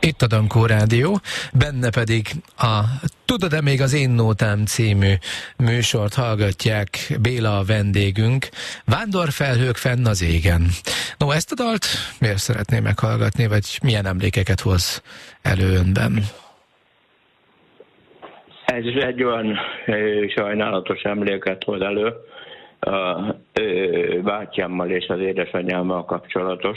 Itt a Dankó Rádió, benne pedig a Tudod-e még az Én Nótám című műsort hallgatják, Béla a vendégünk, Vándorfelhők fenn az égen. No, ezt a dalt miért szeretné meghallgatni, vagy milyen emlékeket hoz elő önben? Ez egy olyan sajnálatos emléket hoz elő, a bátyámmal és az édesanyámmal kapcsolatos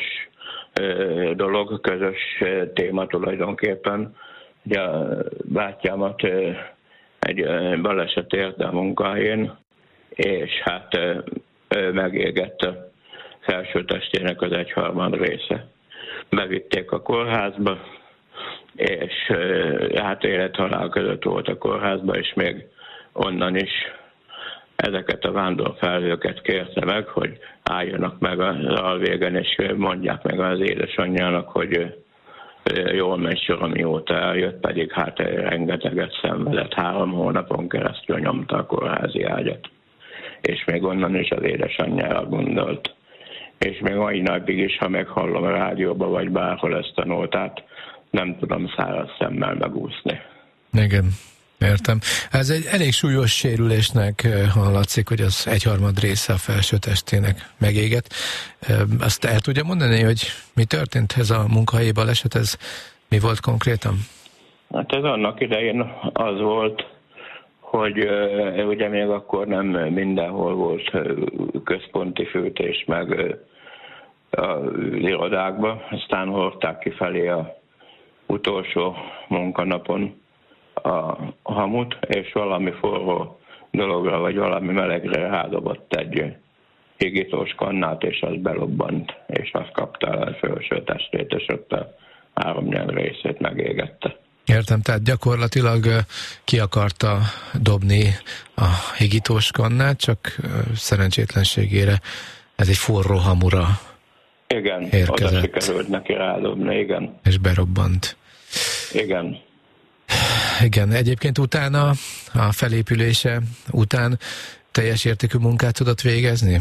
dolog, közös téma tulajdonképpen. Ugye a bátyámat egy baleset érte a munkahelyén, és hát megégett a felső testének az 1/3 része. Bevitték a kórházba, és hát élet-halál között volt a kórházba, és még onnan is ezeket a vándorfelhőket kérte meg, hogy álljanak meg az alvégen, és mondják meg az édesanyjának, hogy jól megy sor, amióta eljött, pedig hát rengeteget szenvedett, 3 hónapon keresztül nyomta a kórházi ágyat. És még onnan is az édesanyjára gondolt. És még mai napig is, ha meghallom a rádióba, vagy bárhol ezt a nótát, nem tudom száraz szemmel megúszni. Igen, értem. Ez egy elég súlyos sérülésnek hallatszik, hogy az 1/3 része a felső testének megégett. Azt el tudja mondani, hogy mi történt ez a munkahelyi baleset, ez mi volt konkrétan? Hát ez annak idején az volt, hogy ugye még akkor nem mindenhol volt központi fűtés meg az irodákba, aztán hordták kifelé a utolsó munkanapon a hamut, és valami forró dologra, vagy valami melegre rádobott egy higítós kannát, és az belobbant, és azt kapta a felső testét, és ott a 3 részét megégette. Értem, tehát gyakorlatilag ki akarta dobni a higítós kannát, csak szerencsétlenségére ez egy forró hamura érkezett. Oda sikerült neki rádobni, igen. És berobbant. Igen. Igen, egyébként utána, a felépülése után teljes értékű munkát tudott végezni?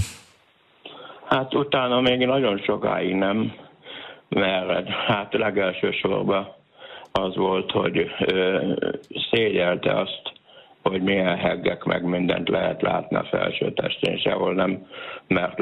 Hát utána még nagyon sokáig nem, mert hát legelső sorban az volt, hogy szégyelte azt, hogy milyen heggek meg mindent lehet látni a felső testén, sehol nem mert